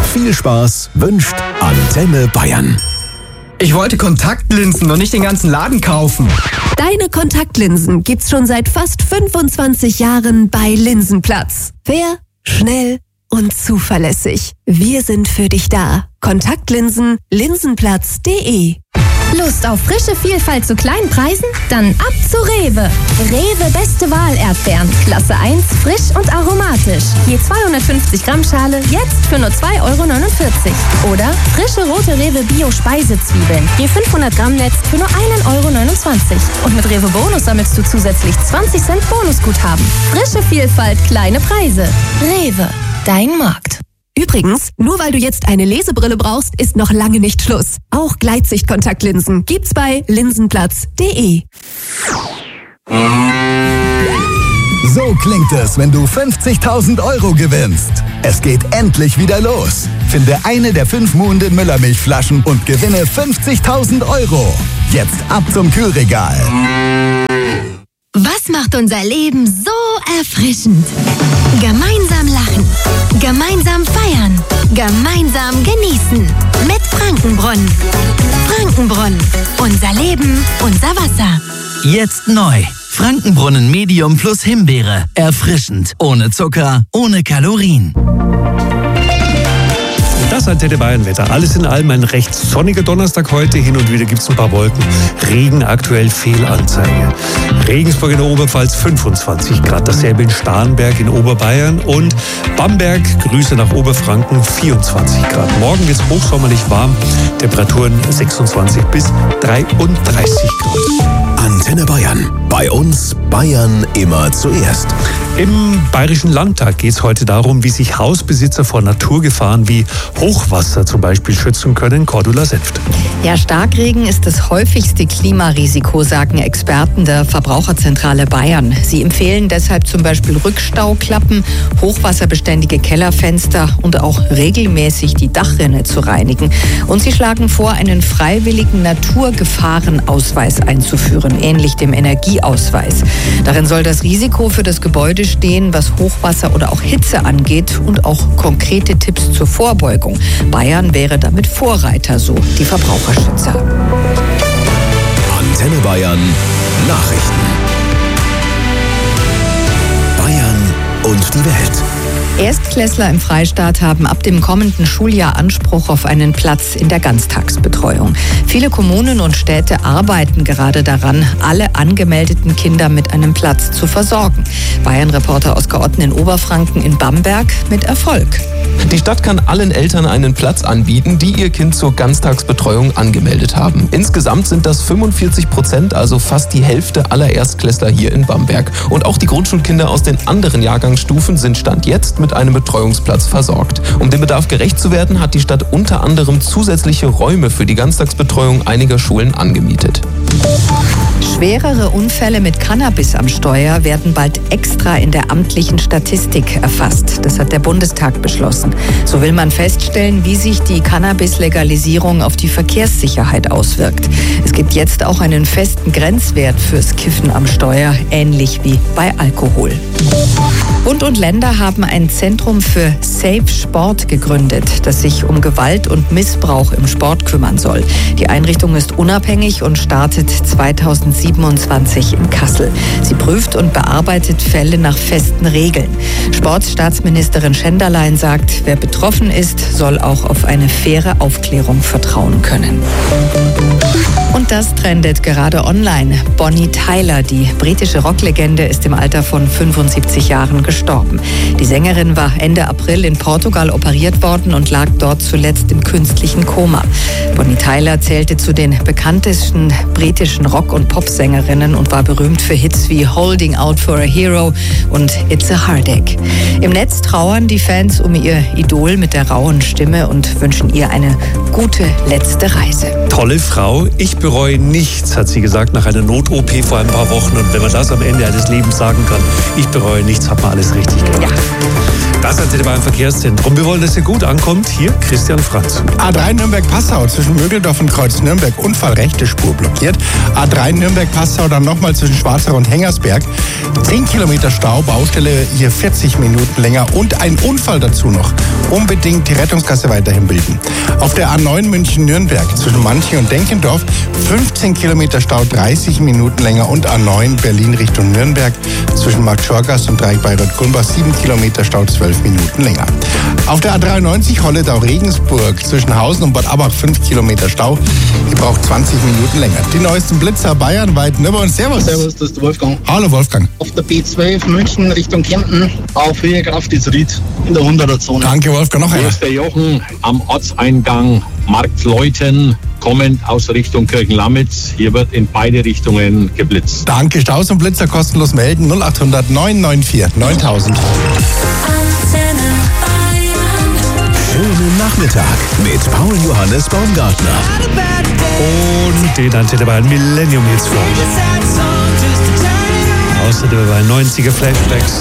viel Spaß wünscht Antenne Bayern. Ich wollte Kontaktlinsen und nicht den ganzen Laden kaufen. Deine Kontaktlinsen gibt's schon seit fast 25 Jahren bei Linsenplatz. Fair, schnell und zuverlässig. Wir sind für dich da. Kontaktlinsen, linsenplatz.de. Lust auf frische Vielfalt zu kleinen Preisen? Dann ab zu Rewe. Rewe beste Wahl Erdbeeren. Klasse 1, frisch und aromatisch. Je 250 Gramm Schale, jetzt für nur 2,49 Euro. Oder frische rote Rewe Bio Speisezwiebeln. Je 500 Gramm Netz für nur 1,29 Euro. Und mit Rewe Bonus sammelst du zusätzlich 20 Cent Bonusguthaben. Frische Vielfalt, kleine Preise. Rewe, dein Markt. Übrigens, nur weil du jetzt eine Lesebrille brauchst, ist noch lange nicht Schluss. Auch Gleitsichtkontaktlinsen gibt's bei linsenplatz.de. So klingt es, wenn du 50.000 Euro gewinnst. Es geht endlich wieder los. Finde eine der 5 Muhnden Müllermilchflaschen und gewinne 50.000 Euro. Jetzt ab zum Kühlregal. Was macht unser Leben so erfrischend? Gemeinsam lachen, gemeinsam feiern, gemeinsam genießen. Mit Frankenbrunnen. Frankenbrunnen. Unser Leben, unser Wasser. Jetzt neu. Frankenbrunnen Medium plus Himbeere. Erfrischend. Ohne Zucker, ohne Kalorien. Das Antenne Bayern Wetter. Alles in allem ein recht sonniger Donnerstag heute. Hin und wieder gibt es ein paar Wolken. Regen aktuell Fehlanzeige. Regensburg in der Oberpfalz 25 Grad. Dasselbe in Starnberg in Oberbayern. Und Bamberg, Grüße nach Oberfranken, 24 Grad. Morgen wird es hochsommerlich warm. Temperaturen 26 bis 33 Grad. Antenne Bayern. Bei uns Bayern immer zuerst. Im Bayerischen Landtag geht es heute darum, wie sich Hausbesitzer vor Naturgefahren wie Hochwasser zum Beispiel schützen können. Cordula Senft. Ja, Starkregen ist das häufigste Klimarisiko, sagen Experten der Verbraucherzentrale Bayern. Sie empfehlen deshalb zum Beispiel Rückstauklappen, hochwasserbeständige Kellerfenster und auch regelmäßig die Dachrinne zu reinigen. Und sie schlagen vor, einen freiwilligen Naturgefahrenausweis einzuführen, ähnlich dem Energieausweis. Darin soll das Risiko für das Gebäude stehen, was Hochwasser oder auch Hitze angeht und auch konkrete Tipps zur Vorbeugung. Bayern wäre damit Vorreiter, so die Verbraucherschützer. Antenne Bayern Nachrichten. Bayern und die Welt. Erstklässler im Freistaat haben ab dem kommenden Schuljahr Anspruch auf einen Platz in der Ganztagsbetreuung. Viele Kommunen und Städte arbeiten gerade daran, alle angemeldeten Kinder mit einem Platz zu versorgen. Bayern-Reporter Oskar Otten in Oberfranken in Bamberg mit Erfolg. Die Stadt kann allen Eltern einen Platz anbieten, die ihr Kind zur Ganztagsbetreuung angemeldet haben. Insgesamt sind das 45%, also fast die Hälfte aller Erstklässler hier in Bamberg. Und auch die Grundschulkinder aus den anderen Jahrgangsstufen sind Stand jetzt mit einem Betreuungsplatz versorgt. Um dem Bedarf gerecht zu werden, hat die Stadt unter anderem zusätzliche Räume für die Ganztagsbetreuung einiger Schulen angemietet. Schwerere Unfälle mit Cannabis am Steuer werden bald extra in der amtlichen Statistik erfasst. Das hat der Bundestag beschlossen. So will man feststellen, wie sich die Cannabis-Legalisierung auf die Verkehrssicherheit auswirkt. Es gibt jetzt auch einen festen Grenzwert fürs Kiffen am Steuer, ähnlich wie bei Alkohol. Bund und Länder haben ein Zentrum für Safe Sport gegründet, das sich um Gewalt und Missbrauch im Sport kümmern soll. Die Einrichtung ist unabhängig und startet 2027 in Kassel. Sie prüft und bearbeitet Fälle nach festen Regeln. Sportstaatsministerin Schenderlein sagt, wer betroffen ist, soll auch auf eine faire Aufklärung vertrauen können. Und das trendet gerade online. Bonnie Tyler, die britische Rocklegende, ist im Alter von 75 Jahren gestorben. Die Sängerin war Ende April in Portugal operiert worden und lag dort zuletzt im künstlichen Koma. Bonnie Tyler zählte zu den bekanntesten britischen Rock- und Popsängerinnen und war berühmt für Hits wie Holding Out for a Hero und It's a Heartache. Im Netz trauern die Fans um ihr Idol mit der rauen Stimme und wünschen ihr eine gute letzte Reise. Tolle Frau, ich bereue nichts, hat sie gesagt nach einer Not-OP vor ein paar Wochen. Und wenn man das am Ende eines Lebens sagen kann, ich bereue nichts, hat man alles richtig gemacht. Ja. Das Antenne Bayern Verkehrszentrum. Wir wollen, dass ihr gut ankommt. Hier Christian Franz. A3 Nürnberg-Passau zwischen Mögeldorf und Kreuz Nürnberg. Unfall, rechte Spur blockiert. A3 Nürnberg-Passau dann nochmal zwischen Schwarzach und Hengersberg. 10 Kilometer Stau, Baustelle hier 40 Minuten länger und ein Unfall dazu noch. Unbedingt die Rettungsgasse weiterhin bilden. Auf der A9 München-Nürnberg zwischen Manching und Denkendorf 15 Kilometer Stau, 30 Minuten länger und A9 Berlin Richtung Nürnberg zwischen Marktschorgast und Dreieck Bayreuth-Kulmbach 7 Kilometer Stau, 12 Minuten länger. Auf der A93 Holledau-Regensburg zwischen Hausen und Bad Abach 5 Kilometer Stau. Die braucht 20 Minuten länger. Die neuesten Blitzer bayernweit. Nürnberg und Servus. Servus, das ist der Wolfgang. Hallo Wolfgang. Auf der B12 München Richtung Kempten auf höhere Kraft ist Ried in der 100er-Zone. Danke Wolfgang, noch einer. Hier ist der Jochen am Ortseingang Marktleuten, kommend aus Richtung Kirchenlamitz. Hier wird in beide Richtungen geblitzt. Danke, Staus und Blitzer kostenlos melden 0800 994 9000. Schönen Nachmittag mit Paul Johannes Baumgartner. Und den Antenne Bayern Millennium Hits für euch. Außerdem bei 90er Flashbacks.